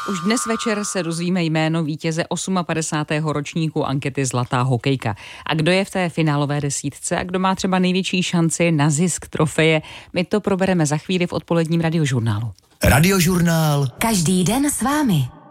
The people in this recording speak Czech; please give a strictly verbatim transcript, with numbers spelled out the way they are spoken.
Už dnes večer se dozvíme jméno vítěze padesátého osmého ročníku ankety Zlatá hokejka. A kdo je v té finálové desítce a kdo má třeba největší šanci na zisk trofeje, my to probereme za chvíli v odpoledním radiožurnálu. Radiožurnál. Každý den s vámi.